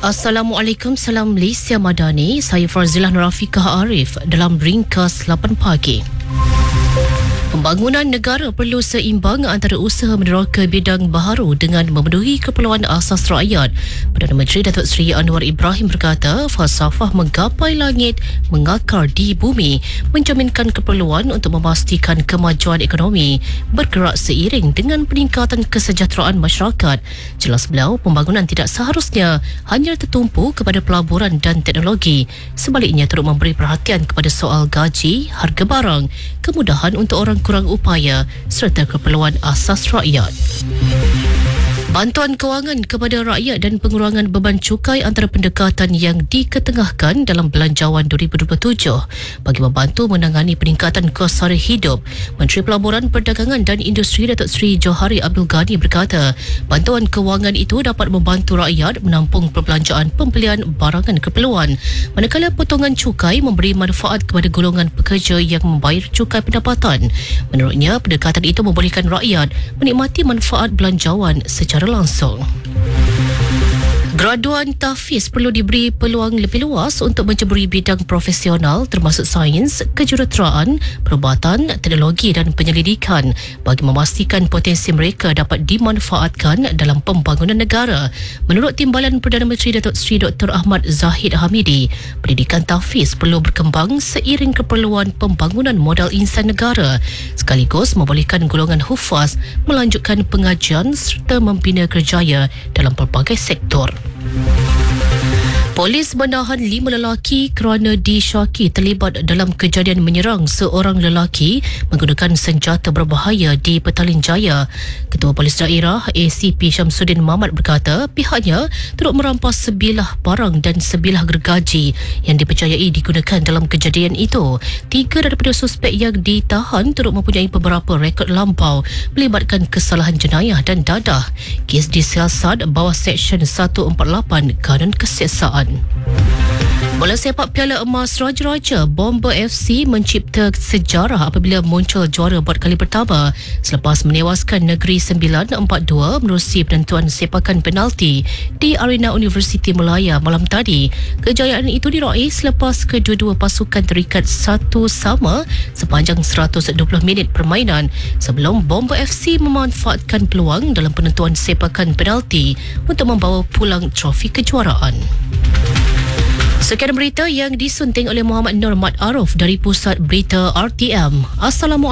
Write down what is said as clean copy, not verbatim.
Assalamualaikum, salam Malaysia Madani. Saya Farzilah Nurafiqah Arif dalam Ringkas 8 pagi. Pembangunan negara perlu seimbang antara usaha meneroka bidang baharu dengan memenuhi keperluan asas rakyat. Perdana Menteri Datuk Seri Anwar Ibrahim berkata, falsafah menggapai langit mengakar di bumi, mencerminkan keperluan untuk memastikan kemajuan ekonomi bergerak seiring dengan peningkatan kesejahteraan masyarakat. Jelas beliau, pembangunan tidak seharusnya hanya tertumpu kepada pelaburan dan teknologi. Sebaliknya, turut memberi perhatian kepada soal gaji, harga barang, kemudahan untuk orang kurang upaya serta keperluan asas rakyat. Bantuan kewangan kepada rakyat dan pengurangan beban cukai antara pendekatan yang diketengahkan dalam Belanjawan 2027 bagi membantu menangani peningkatan kos sara hidup. Menteri Pelaburan, Perdagangan dan Industri Datuk Seri Johari Abdul Ghani berkata, bantuan kewangan itu dapat membantu rakyat menampung perbelanjaan pembelian barangan keperluan, manakala potongan cukai memberi manfaat kepada golongan pekerja yang membayar cukai pendapatan. Menurutnya, pendekatan itu membolehkan rakyat menikmati manfaat belanjawan secara langsung. Graduan tahfiz perlu diberi peluang lebih luas untuk menceburi bidang profesional termasuk sains, kejuruteraan, perubatan, teknologi dan penyelidikan bagi memastikan potensi mereka dapat dimanfaatkan dalam pembangunan negara. Menurut Timbalan Perdana Menteri Datuk Seri Dr. Ahmad Zahid Hamidi, pendidikan tahfiz perlu berkembang seiring keperluan pembangunan modal insan negara, sekaligus membolehkan golongan hufaz melanjutkan pengajian serta membina kerjaya dalam pelbagai sektor. Polis menahan 5 lelaki kerana disyaki terlibat dalam kejadian menyerang seorang lelaki menggunakan senjata berbahaya di Petaling Jaya. Ketua Polis Daerah ACP Syamsuddin Mamat berkata pihaknya turut merampas sebilah barang dan sebilah gergaji yang dipercayai digunakan dalam kejadian itu. 3 daripada suspek yang ditahan turut mempunyai beberapa rekod lampau melibatkan kesalahan jenayah dan dadah. Kes disiasat bawah Seksyen 148 Kanun Keseksaan. Bola sepak Piala Emas Raja-Raja, Bomber FC mencipta sejarah apabila muncul juara buat kali pertama selepas menewaskan Negeri Sembilan 4-2 menerusi penentuan sepakan penalti di Arena Universiti Melaya malam tadi. Kejayaan itu diraih selepas kedua-dua pasukan terikat 1-1 sepanjang 120 minit permainan sebelum Bomber FC memanfaatkan peluang dalam penentuan sepakan penalti untuk membawa pulang trofi kejuaraan. Sekian berita yang disunting oleh Muhammad Nur Mat Aruf dari Pusat Berita RTM. Assalamualaikum.